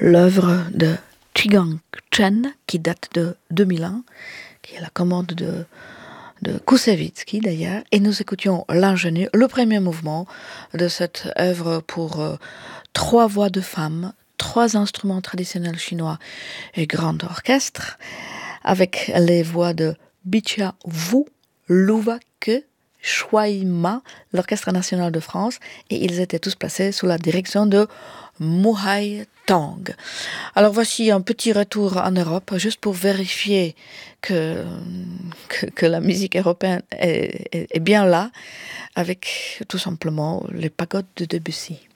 l'œuvre de Chigang Chen, qui date de 2001, qui est la commande de Koussevitzky d'ailleurs, et nous écoutions l'ingénu, le premier mouvement de cette œuvre pour 3 voix de femmes, 3 instruments traditionnels chinois et grand orchestre, avec les voix de Bicha Wu, Louva Ke, Shuai Ma, l'Orchestre national de France, et ils étaient tous placés sous la direction de Muhai Tang. Alors voici un petit retour en Europe, juste pour vérifier que la musique européenne est bien là, avec tout simplement les pagodes de Debussy.